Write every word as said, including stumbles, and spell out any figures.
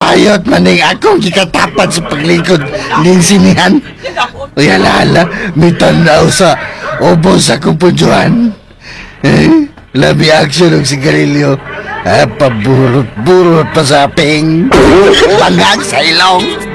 Ayot maning akong gikatapat sa paglingkod ning sinihan. Uy, ala-ala, may tanaw sa ubos sa kumpunjuan. Eh, labi action ng sigarilyo. Ah, paburot-burot pa sa ping. Pangag sa ilong.